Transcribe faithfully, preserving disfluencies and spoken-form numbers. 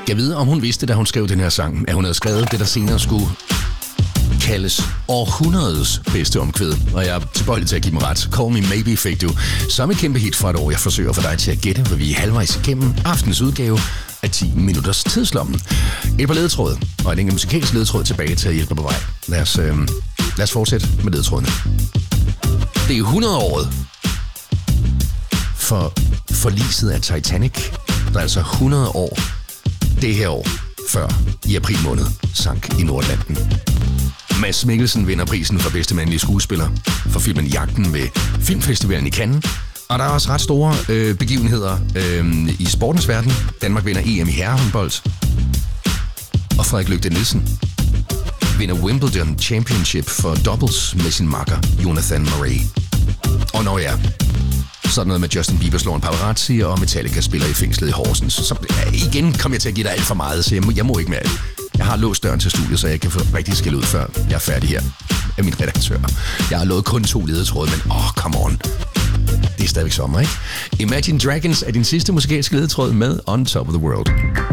Jeg ved, om hun vidste, da hun skrev den her sang, at hun havde skrevet det, der senere skulle kaldes århundredets bedste omkvæd, og jeg er tilbøjelig til at give mig ret. Call Me Maybe fik du som et kæmpe hit for et år. Jeg forsøger for dig til at gætte, hvor vi er halvvejs igennem aftens udgave af ti minutters tidslommen. Et par ledetråde, og en enkelt musikalsk ledetråd tilbage til at hjælpe mig på vej. Lad os, øh, lad os fortsætte med ledetrådene. Det er hundrede-året for forliset af Titanic. Der er altså hundrede år det her år, før i april måned sank i Nordatlanten. Mads Mikkelsen vinder prisen for bedste mandlige skuespiller for filmen Jagten ved Filmfestivalen i Cannes. Og der er også ret store øh, begivenheder øh, i sportens verden. Danmark vinder E M i herrehåndbold. Og Frederik Løgte Nielsen vinder Wimbledon Championship for doubles med sin makker Jonathan Murray. Og når jeg sådan noget med Justin Bieber slår en paparazzi, og Metallica spiller i fængslet i Horsens. Så ja, igen kommer jeg til at give dig alt for meget, så jeg må, jeg må ikke mere. Jeg har låst døren til studiet, så jeg kan få rigtig skæld ud, før jeg er færdig her af min redaktør. Jeg har lovet kun to ledetråde, men åh, oh, come on. Det er stadigvæk sommer, ikke? Imagine Dragons er din sidste musikalske ledetråd med On Top of the World.